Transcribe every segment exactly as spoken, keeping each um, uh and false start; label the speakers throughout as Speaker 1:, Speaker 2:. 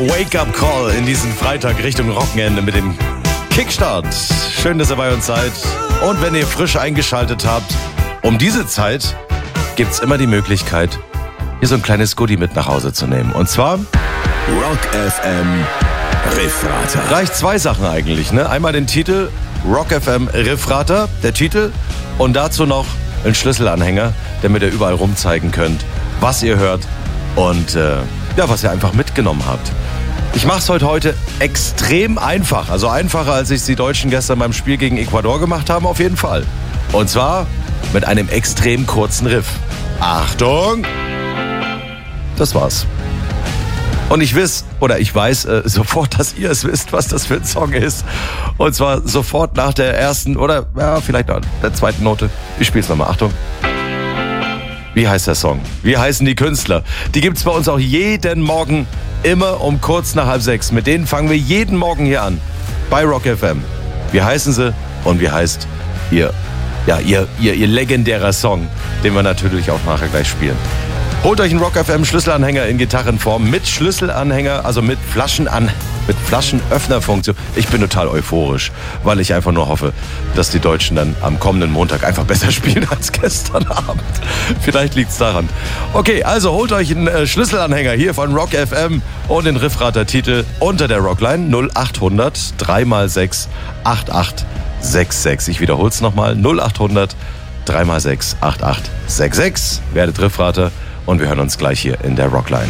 Speaker 1: Wake-up-Call in diesen Freitag Richtung Wochenende mit dem Kickstart. Schön, dass ihr bei uns seid. Und wenn ihr frisch eingeschaltet habt, um diese Zeit gibt's immer die Möglichkeit, hier so ein kleines Goodie mit nach Hause zu nehmen. Und zwar
Speaker 2: Rock F M Riffrater.
Speaker 1: Gleich zwei Sachen eigentlich, ne? Einmal den Titel Rock F M Riffrater, der Titel, und dazu noch einen Schlüsselanhänger, damit ihr überall rumzeigen könnt, was ihr hört und äh, ja, was ihr einfach mitgenommen habt. Ich mache es heute heute extrem einfach, also einfacher, als es die Deutschen gestern beim Spiel gegen Ecuador gemacht haben, auf jeden Fall. Und zwar mit einem extrem kurzen Riff. Achtung! Das war's. Und ich weiß, oder ich weiß äh, sofort, dass ihr es wisst, was das für ein Song ist. Und zwar sofort nach der ersten oder ja, vielleicht nach der zweiten Note. Ich spiel's nochmal. Achtung. Wie heißt der Song? Wie heißen die Künstler? Die gibt's bei uns auch jeden Morgen, immer um kurz nach halb sechs. Mit denen fangen wir jeden Morgen hier an. Bei Rock F M. Wie heißen sie und wie heißt ihr, ja, ihr, ihr, ihr legendärer Song, den wir natürlich auch nachher gleich spielen. Holt euch einen Rock F M Schlüsselanhänger in Gitarrenform mit Schlüsselanhänger, also mit Flaschen an, mit Flaschenöffnerfunktion. Ich bin total euphorisch, weil ich einfach nur hoffe, dass die Deutschen dann am kommenden Montag einfach besser spielen als gestern Abend. Vielleicht liegt's daran. Okay, also holt euch einen äh, Schlüsselanhänger hier von Rock F M und den Riffrater Titel unter der Rockline null acht hundert drei mal sechs acht acht sechs sechs. Ich wiederhol's nochmal. null acht hundert drei mal sechs acht acht sechs sechs. Werdet Riffrater. Und wir hören uns gleich hier in der Rockline.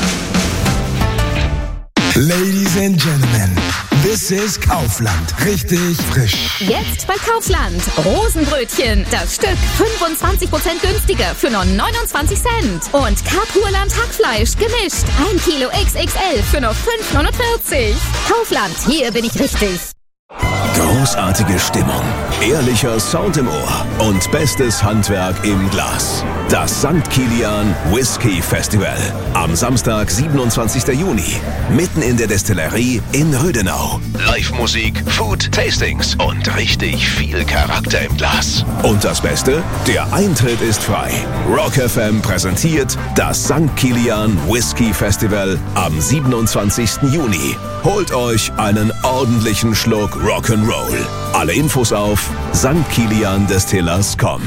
Speaker 3: Ladies and Gentlemen, this is Kaufland. Richtig frisch.
Speaker 4: Jetzt bei Kaufland. Rosenbrötchen. Das Stück fünfundzwanzig Prozent günstiger für nur neunundzwanzig Cent. Und Kapurland Hackfleisch gemischt. ein Kilo X X L für nur fünf neunundvierzig. Kaufland, hier bin ich richtig.
Speaker 2: Großartige Stimmung, ehrlicher Sound im Ohr und bestes Handwerk im Glas. Das Sankt Kilian Whisky Festival. Am Samstag, siebenundzwanzigsten Juni. Mitten in der Destillerie in Rödenau. Live-Musik, Food, Tastings und richtig viel Charakter im Glas. Und das Beste? Der Eintritt ist frei. Rock F M präsentiert das Sankt Kilian Whisky Festival am siebenundzwanzigsten Juni. Holt euch einen ordentlichen Schluck Rock'n'Roll. Alle Infos auf sankt kilian destillers punkt com.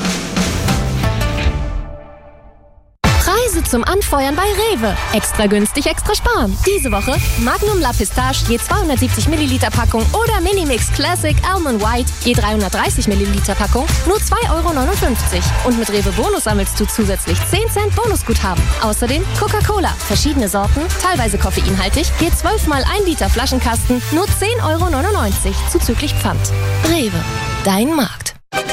Speaker 5: Preise zum Anfeuern bei Rewe. Extra günstig, extra sparen. Diese Woche Magnum La Pistache je zweihundertsiebzig Milliliter Packung oder Minimix Classic Almond White je dreihundertdreißig Milliliter Packung nur zwei Euro neunundfünfzig. Und mit Rewe Bonus sammelst du zusätzlich zehn Cent Bonusguthaben. Außerdem Coca-Cola, verschiedene Sorten, teilweise koffeinhaltig, je zwölf mal ein Liter Flaschenkasten nur zehn Euro neunundneunzig zuzüglich Pfand. Rewe, dein Markt.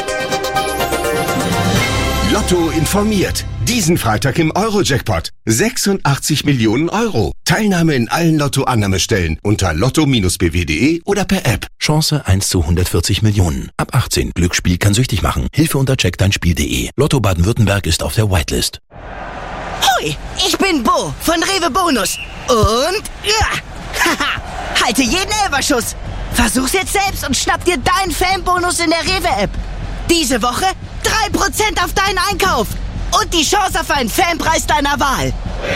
Speaker 6: Lotto informiert. Diesen Freitag im Euro-Jackpot. sechsundachtzig Millionen Euro. Teilnahme in allen Lotto-Annahmestellen unter lotto b w punkt de oder per App.
Speaker 7: Chance eins zu hundertvierzig Millionen. Ab achtzehn. Glücksspiel kann süchtig machen. Hilfe unter check dein spiel punkt de. Lotto Baden-Württemberg ist auf der Whitelist.
Speaker 8: Hoi, ich bin Bo von Rewe Bonus. Und ja, haha, halte jeden Elferschuss. Versuch's jetzt selbst und schnapp dir deinen Fanbonus in der Rewe-App. Diese Woche drei Prozent auf deinen Einkauf. Und die Chance auf einen Fanpreis deiner Wahl.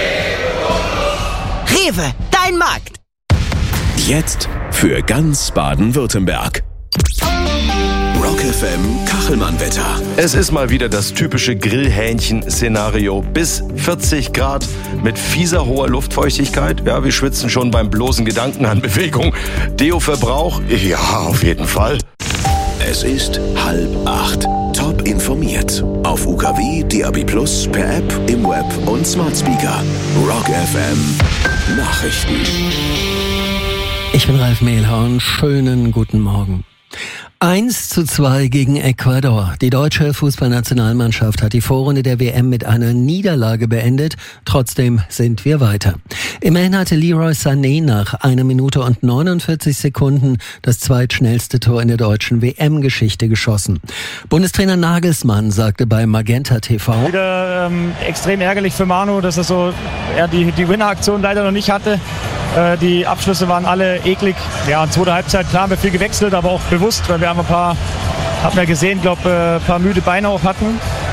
Speaker 8: Rewe, dein Markt.
Speaker 2: Jetzt für ganz Baden-Württemberg. Rock F M Kachelmann-Wetter.
Speaker 1: Es ist mal wieder das typische Grillhähnchen-Szenario. Bis vierzig Grad mit fieser hoher Luftfeuchtigkeit. Ja, wir schwitzen schon beim bloßen Gedanken an Bewegung. Deo-Verbrauch? Ja, auf jeden Fall.
Speaker 2: Es ist halb acht. Top informiert. Auf U K W, D A B plus, per App, im Web und Smart Speaker. Rock F M Nachrichten.
Speaker 9: Ich bin Ralf Mehlhorn. Schönen guten Morgen. eins zu zwei gegen Ecuador. Die deutsche Fußballnationalmannschaft hat die Vorrunde der W M mit einer Niederlage beendet. Trotzdem sind wir weiter. Immerhin hatte Leroy Sané nach einer Minute und neunundvierzig Sekunden das zweitschnellste Tor in der deutschen W M-Geschichte geschossen. Bundestrainer Nagelsmann sagte bei Magenta T V:
Speaker 10: Wieder ähm, extrem ärgerlich für Manu, dass er so er die, die Winner-Aktion leider noch nicht hatte. Äh, die Abschlüsse waren alle eklig. Ja, in zweiter Halbzeit, klar, haben wir viel gewechselt, aber auch bewusst, weil wir haben ein paar, haben wir gesehen, glaube ein paar müde Beine auch hatten.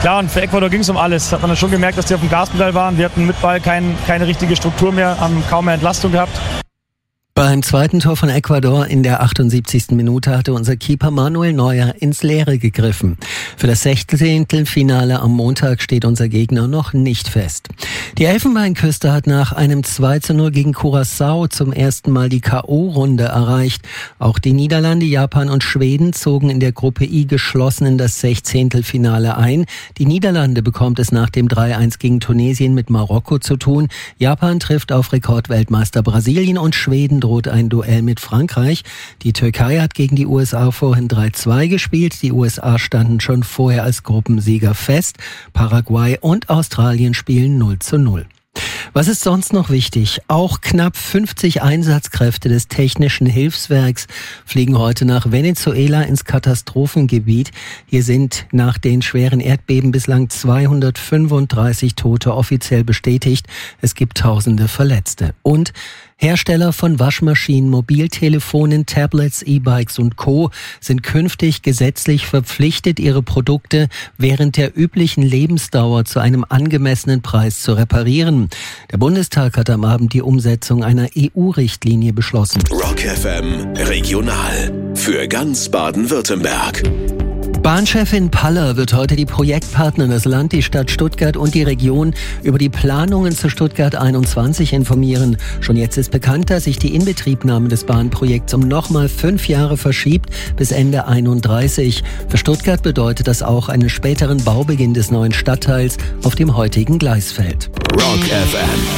Speaker 10: Klar, und für Ecuador ging es um alles. Hat man dann schon gemerkt, dass die auf dem Gaspedal waren. Wir hatten mit Ball kein, keine richtige Struktur mehr, haben kaum mehr Entlastung gehabt.
Speaker 9: Beim zweiten Tor von Ecuador in der achtundsiebzigsten Minute hatte unser Keeper Manuel Neuer ins Leere gegriffen. Für das Sechzehntelfinale am Montag steht unser Gegner noch nicht fest. Die Elfenbeinküste hat nach einem zwei zu null gegen Curaçao zum ersten Mal die K O-Runde erreicht. Auch die Niederlande, Japan und Schweden zogen in der Gruppe I geschlossen in das Sechzehntelfinale ein. Die Niederlande bekommt es nach dem drei eins gegen Tunesien mit Marokko zu tun. Japan trifft auf Rekordweltmeister Brasilien und Schweden droht ein Duell mit Frankreich. Die Türkei hat gegen die U S A vorhin drei zwei gespielt. Die U S A standen schon vorher als Gruppensieger fest. Paraguay und Australien spielen null zu null. Was ist sonst noch wichtig? Auch knapp fünfzig Einsatzkräfte des Technischen Hilfswerks fliegen heute nach Venezuela ins Katastrophengebiet. Hier sind nach den schweren Erdbeben bislang zweihundertfünfunddreißig Tote offiziell bestätigt. Es gibt tausende Verletzte. Und Hersteller von Waschmaschinen, Mobiltelefonen, Tablets, E-Bikes und Co. sind künftig gesetzlich verpflichtet, ihre Produkte während der üblichen Lebensdauer zu einem angemessenen Preis zu reparieren. Der Bundestag hat am Abend die Umsetzung einer E U-Richtlinie beschlossen.
Speaker 2: Rock F M Regional für ganz Baden-Württemberg.
Speaker 9: Bahnchefin Paller wird heute die Projektpartner, das Land, die Stadt Stuttgart und die Region über die Planungen zu Stuttgart einundzwanzig informieren. Schon jetzt ist bekannt, dass sich die Inbetriebnahme des Bahnprojekts um nochmal fünf Jahre verschiebt bis Ende einunddreißig. Für Stuttgart bedeutet das auch einen späteren Baubeginn des neuen Stadtteils auf dem heutigen Gleisfeld.
Speaker 2: Rock F M.